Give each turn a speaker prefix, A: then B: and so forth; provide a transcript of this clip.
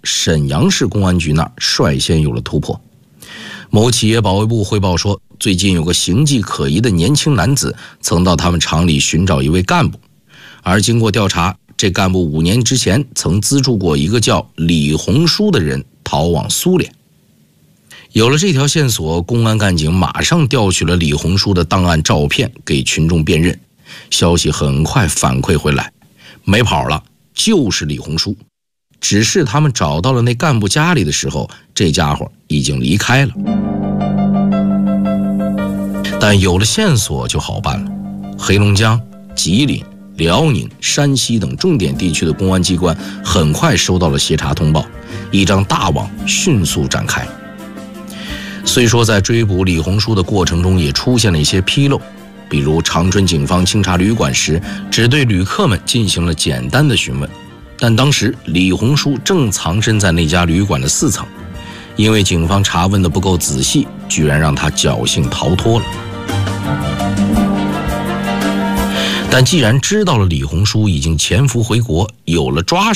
A: 沈阳市公安局那儿率先有了突破。某企业保卫部汇报说，最近有个形迹可疑的年轻男子曾到他们厂里寻找一位干部，而经过调查，这干部5年之前曾资助过一个叫李红书的人逃往苏联。有了这条线索，公安干警马上调取了李红书的档案照片给群众辨认，消息很快反馈回来，没跑了，就是李红书。只是他们找到了那干部家里的时候，这家伙已经离开了。但有了线索就好办了，黑龙江、吉林、辽宁、山西等重点地区的公安机关很快收到了协查通报，一张大网迅速展开。虽说在追捕李红书的过程中也出现了一些纰漏，比如长春警方清查旅馆时只对旅客们进行了简单的询问，但当时李红书正藏身在那家旅馆的4层，因为警方查问的不够仔细，居然让他侥幸逃脱了。但既然知道了李红书已经潜伏回国，有了抓